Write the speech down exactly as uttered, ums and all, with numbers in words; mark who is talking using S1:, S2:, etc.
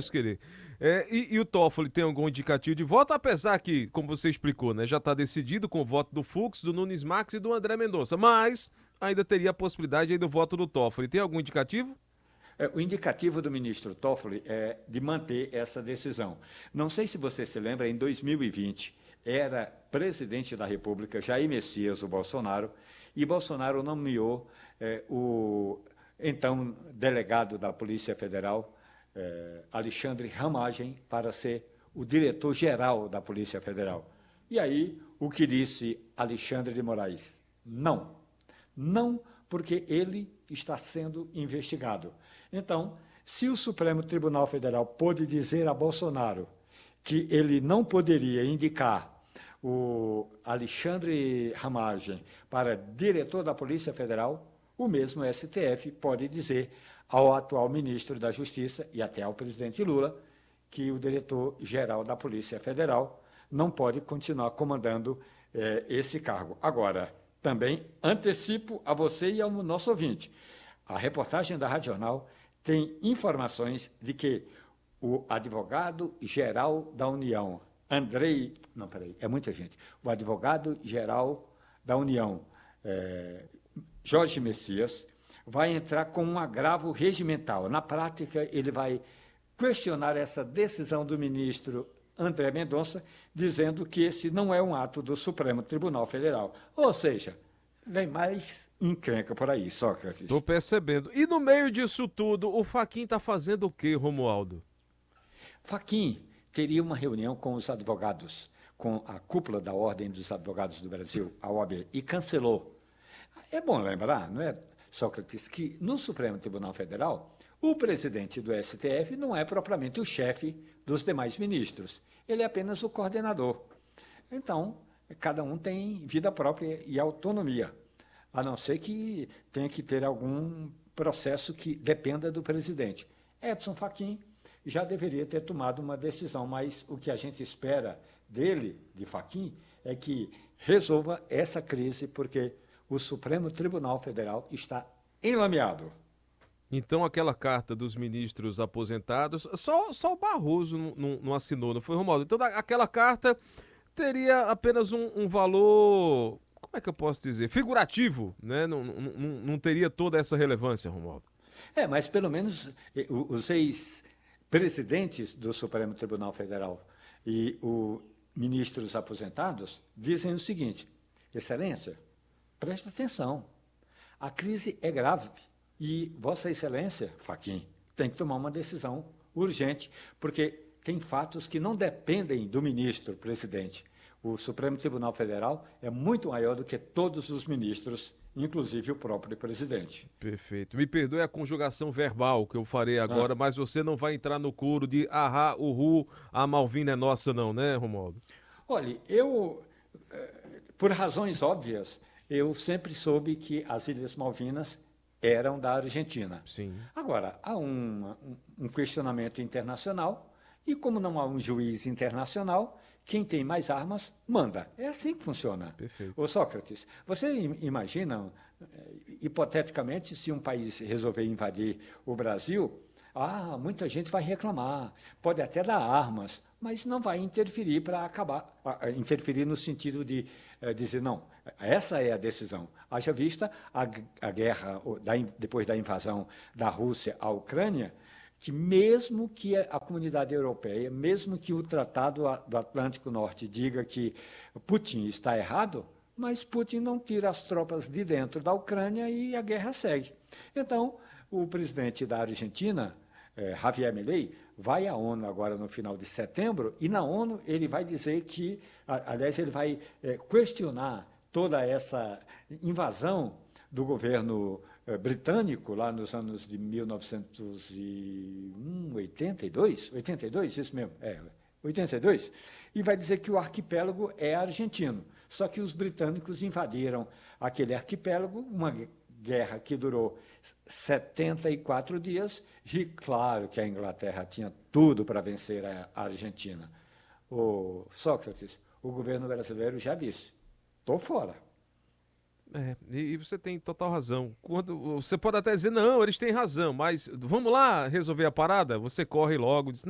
S1: Deus querer. É, e, e o Toffoli tem algum indicativo de voto, apesar que, como você explicou, né, já está decidido com o voto do Fux, do Nunes Marques e do André Mendonça, mas ainda teria a possibilidade aí do voto do Toffoli. Tem algum indicativo?
S2: É, o indicativo do ministro Toffoli é de manter essa decisão. Não sei se você se lembra, em dois mil e vinte, era presidente da República Jair Messias, o Bolsonaro, e Bolsonaro nomeou é, o então delegado da Polícia Federal, é, Alexandre Ramagem, para ser o diretor-geral da Polícia Federal. E aí, o que disse Alexandre de Moraes? Não. Não, porque ele está sendo investigado. Então, se o Supremo Tribunal Federal pôde dizer a Bolsonaro que ele não poderia indicar o Alexandre Ramagem para diretor da Polícia Federal, o mesmo S T F pode dizer ao atual ministro da Justiça e até ao presidente Lula que o diretor-geral da Polícia Federal não pode continuar comandando eh, esse cargo. Agora, também antecipo a você e ao nosso ouvinte, a reportagem da Rádio Jornal tem informações de que o advogado-geral da União, Andrei, não, peraí, é muita gente, o advogado-geral da União, é, Jorge Messias, vai entrar com um agravo regimental. Na prática, ele vai questionar essa decisão do ministro André Mendonça, dizendo que esse não é um ato do Supremo Tribunal Federal. Ou seja, vem mais encrenca por aí,
S1: Tô
S2: Sócrates.
S1: percebendo. E no meio disso tudo, o Faquin tá fazendo o quê, Romualdo?
S2: Faquim teria uma reunião com os advogados, com a cúpula da Ordem dos Advogados do Brasil, a O A B, e cancelou. É bom lembrar, não é, Sócrates, que no Supremo Tribunal Federal, o presidente do S T F não é propriamente o chefe dos demais ministros, ele é apenas o coordenador. Então, cada um tem vida própria e autonomia, a não ser que tenha que ter algum processo que dependa do presidente. Edson Fachin já deveria ter tomado uma decisão, mas o que a gente espera dele, de Fachin, é que resolva essa crise, porque o Supremo Tribunal Federal está enlameado.
S1: Então, aquela carta dos ministros aposentados, só, só o Barroso não, não- não assinou, não foi, Romualdo? Então, da- aquela carta teria apenas um, um valor, como é que eu posso dizer? Figurativo, né? Não, não, não, não teria toda essa relevância, Romualdo.
S2: É, mas pelo menos eh, os ex-presidentes do Supremo Tribunal Federal e os ministros aposentados dizem o seguinte: Excelência, preste atenção, a crise é grave e Vossa Excelência, Fachin, tem que tomar uma decisão urgente, porque tem fatos que não dependem do ministro presidente. O Supremo Tribunal Federal é muito maior do que todos os ministros, inclusive o próprio presidente.
S1: Perfeito. Me perdoe a conjugação verbal que eu farei
S2: Ah,
S1: agora, mas você não vai entrar no coro de ahá, uhu, a Malvina é nossa, não, né, Romualdo?
S2: olhe, eu, eh, por razões óbvias, eu sempre soube que as Ilhas Malvinas eram da Argentina.
S1: Sim,
S2: Agora, há um, um- um questionamento internacional, e como não há um juiz internacional, quem tem mais armas manda. É assim que funciona.
S1: perfeito.
S2: Ô Sócrates, você im- imagina, eh, hipoteticamente, se um país resolver invadir o Brasil, ah, muita gente vai reclamar, pode até dar armas, mas não vai interferir para acabar, ah, ah, interferir no sentido de eh, dizer, não, essa é a decisão. Haja vista a, a guerra, o- da in- depois da invasão da Rússia à Ucrânia, que mesmo que a comunidade europeia, mesmo que o Tratado a- do Atlântico Norte diga que Putin está errado, mas Putin não tira as tropas de dentro da Ucrânia e a guerra segue. Então, o presidente da Argentina, eh, Javier Milei, vai à ONU agora no final de setembro, e na ONU ele vai dizer que, a- aliás, ele vai eh, questionar toda essa invasão do governo eh, britânico lá nos anos de mil novecentos e oitenta e dois, oitenta e dois, isso mesmo, é, oitenta e dois, e vai dizer que o arquipélago é argentino. Só que os britânicos invadiram aquele arquipélago, uma guerra que durou setenta e quatro dias, e claro que a Inglaterra tinha tudo para vencer a Argentina. O Sócrates, o governo brasileiro já disse: estou fora.
S1: É, e, e você tem total razão. Quando você pode até dizer, não, eles têm razão, mas vamos lá resolver a parada, você corre logo, diz,